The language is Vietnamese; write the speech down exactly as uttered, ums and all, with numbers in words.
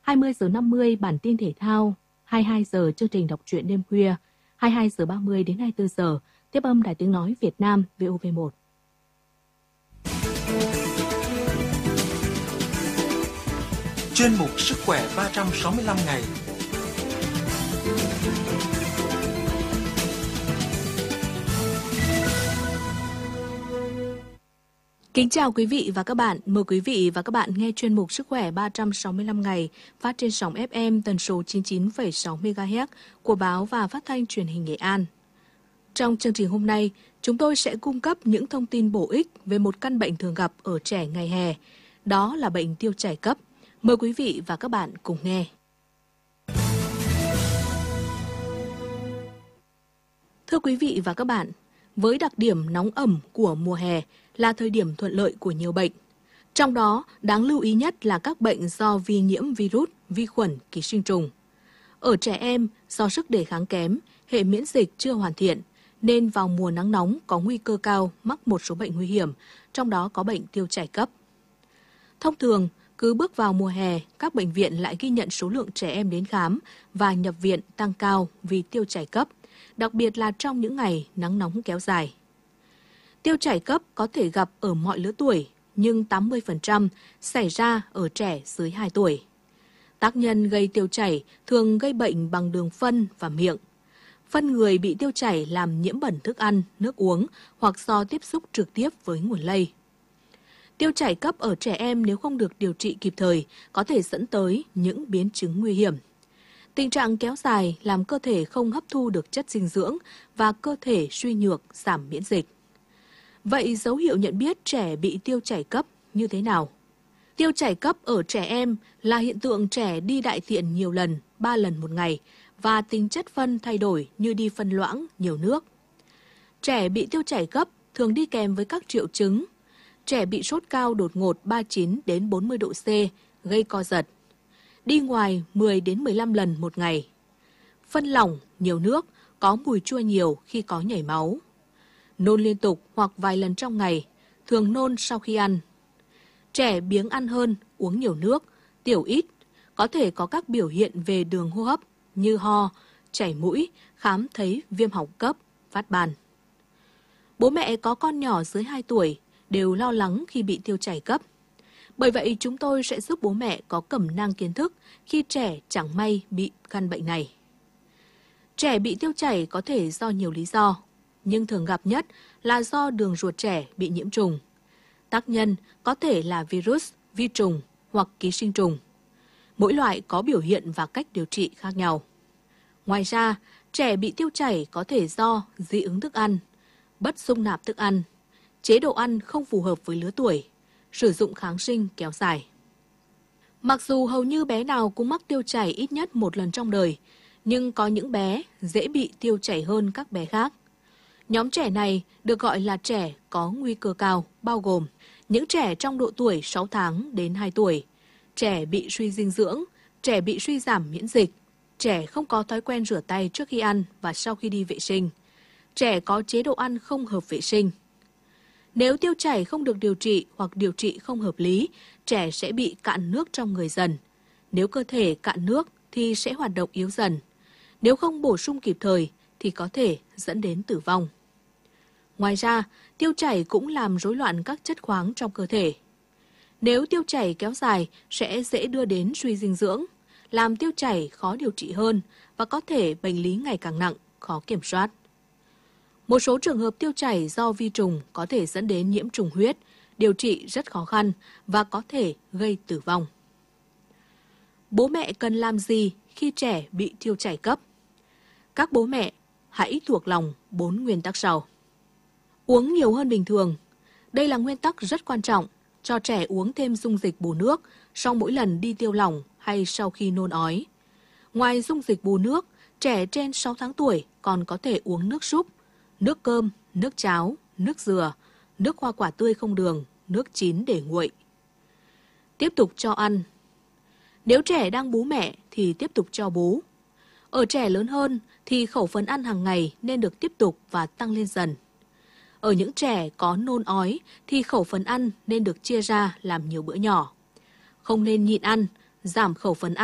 hai mươi giờ năm mươi bản tin thể thao, hai mươi hai giờ chương trình đọc truyện đêm khuya, hai mươi hai giờ ba mươi đến hai mươi tư giờ tiếp âm Đài Tiếng nói Việt Nam vê o vê một. Chuyên mục Sức khỏe ba trăm sáu mươi lăm ngày. Kính chào quý vị và các bạn. Mời quý vị và các bạn nghe chuyên mục Sức khỏe ba trăm sáu mươi lăm ngày phát trên sóng ép em tần số chín mươi chín phẩy sáu mê ga héc của báo và phát thanh truyền hình Nghệ An. Trong chương trình hôm nay, chúng tôi sẽ cung cấp những thông tin bổ ích về một căn bệnh thường gặp ở trẻ ngày hè. Đó là bệnh tiêu chảy cấp. Mời quý vị và các bạn cùng nghe. Thưa quý vị và các bạn, với đặc điểm nóng ẩm của mùa hè là thời điểm thuận lợi của nhiều bệnh. Trong đó, đáng lưu ý nhất là các bệnh do vi nhiễm virus, vi khuẩn, ký sinh trùng. Ở trẻ em, do sức đề kháng kém, hệ miễn dịch chưa hoàn thiện, nên vào mùa nắng nóng có nguy cơ cao mắc một số bệnh nguy hiểm, trong đó có bệnh tiêu chảy cấp. Thông thường, cứ bước vào mùa hè, các bệnh viện lại ghi nhận số lượng trẻ em đến khám và nhập viện tăng cao vì tiêu chảy cấp, đặc biệt là trong những ngày nắng nóng kéo dài. Tiêu chảy cấp có thể gặp ở mọi lứa tuổi, nhưng tám mươi phần trăm xảy ra ở trẻ dưới hai tuổi. Tác nhân gây tiêu chảy thường gây bệnh bằng đường phân và miệng. Phân người bị tiêu chảy làm nhiễm bẩn thức ăn, nước uống hoặc do tiếp xúc trực tiếp với nguồn lây. Tiêu chảy cấp ở trẻ em nếu không được điều trị kịp thời có thể dẫn tới những biến chứng nguy hiểm. Tình trạng kéo dài làm cơ thể không hấp thu được chất dinh dưỡng và cơ thể suy nhược, giảm miễn dịch. Vậy dấu hiệu nhận biết trẻ bị tiêu chảy cấp như thế nào? Tiêu chảy cấp ở trẻ em là hiện tượng trẻ đi đại tiện nhiều lần, ba lần một ngày và tính chất phân thay đổi như đi phân loãng, nhiều nước. Trẻ bị tiêu chảy cấp thường đi kèm với các triệu chứng. Trẻ bị sốt cao đột ngột ba mươi chín đến bốn mươi độ C, gây co giật. Đi ngoài mười đến mười lăm lần một ngày. Phân lỏng, nhiều nước, có mùi chua nhiều khi có nhảy máu. Nôn liên tục hoặc vài lần trong ngày, thường nôn sau khi ăn. Trẻ biếng ăn hơn, uống nhiều nước, tiểu ít, có thể có các biểu hiện về đường hô hấp như ho, chảy mũi, khám thấy viêm họng cấp, phát ban. Bố mẹ có con nhỏ dưới hai tuổi đều lo lắng khi bị tiêu chảy cấp. Bởi vậy chúng tôi sẽ giúp bố mẹ có cẩm nang kiến thức khi trẻ chẳng may bị căn bệnh này. Trẻ bị tiêu chảy có thể do nhiều lý do, nhưng thường gặp nhất là do đường ruột trẻ bị nhiễm trùng. Tác nhân có thể là virus, vi trùng hoặc ký sinh trùng. Mỗi loại có biểu hiện và cách điều trị khác nhau. Ngoài ra, trẻ bị tiêu chảy có thể do dị ứng thức ăn, bất dung nạp thức ăn, chế độ ăn không phù hợp với lứa tuổi, sử dụng kháng sinh kéo dài. Mặc dù hầu như bé nào cũng mắc tiêu chảy ít nhất một lần trong đời, nhưng có những bé dễ bị tiêu chảy hơn các bé khác. Nhóm trẻ này được gọi là trẻ có nguy cơ cao, bao gồm những trẻ trong độ tuổi sáu tháng đến hai tuổi, trẻ bị suy dinh dưỡng, trẻ bị suy giảm miễn dịch, trẻ không có thói quen rửa tay trước khi ăn và sau khi đi vệ sinh, trẻ có chế độ ăn không hợp vệ sinh. Nếu tiêu chảy không được điều trị hoặc điều trị không hợp lý, trẻ sẽ bị cạn nước trong người dần. Nếu cơ thể cạn nước thì sẽ hoạt động yếu dần. Nếu không bổ sung kịp thời thì có thể dẫn đến tử vong. Ngoài ra, tiêu chảy cũng làm rối loạn các chất khoáng trong cơ thể. Nếu tiêu chảy kéo dài sẽ dễ đưa đến suy dinh dưỡng, làm tiêu chảy khó điều trị hơn và có thể bệnh lý ngày càng nặng, khó kiểm soát. Một số trường hợp tiêu chảy do vi trùng có thể dẫn đến nhiễm trùng huyết, điều trị rất khó khăn và có thể gây tử vong. Bố mẹ cần làm gì khi trẻ bị tiêu chảy cấp? Các bố mẹ hãy thuộc lòng bốn nguyên tắc sau. Uống nhiều hơn bình thường. Đây là nguyên tắc rất quan trọng. Cho trẻ uống thêm dung dịch bù nước sau mỗi lần đi tiêu lỏng hay sau khi nôn ói. Ngoài dung dịch bù nước, trẻ trên sáu tháng tuổi còn có thể uống nước súp, nước cơm, nước cháo, nước dừa, nước hoa quả tươi không đường, nước chín để nguội. Tiếp tục cho ăn. Nếu trẻ đang bú mẹ thì tiếp tục cho bú. Ở trẻ lớn hơn thì khẩu phần ăn hàng ngày nên được tiếp tục và tăng lên dần. Ở những trẻ có nôn ói thì khẩu phần ăn nên được chia ra làm nhiều bữa nhỏ. Không nên nhịn ăn, giảm khẩu phần ăn.